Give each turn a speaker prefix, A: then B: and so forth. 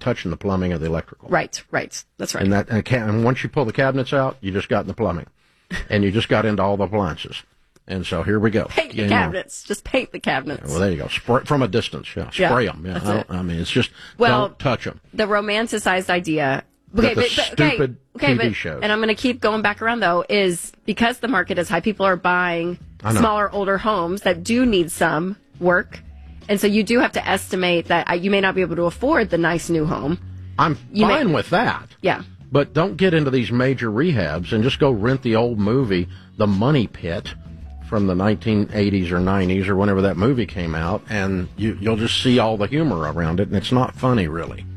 A: touching the plumbing or the electrical.
B: Right. That's right.
A: And once you pull the cabinets out, you just got in the plumbing. And you just got into all the appliances. And so here we go.
B: Paint the cabinets. Just paint the cabinets.
A: Yeah, well, there you go. Spray from a distance. Yeah, spray them. Yeah, I mean, it's just don't touch them.
B: The romanticized idea.
A: Stupid TV shows.
B: And I'm going to keep going back around, though, is because the market is high, people are buying smaller, older homes that do need some work. And so you do have to estimate that you may not be able to afford the nice new home.
A: I'm fine with that.
B: Yeah.
A: But don't get into these major rehabs and just go rent the old movie, The Money Pit, from the 1980s or 90s or whenever that movie came out, and you'll just see all the humor around it, and it's not funny, really.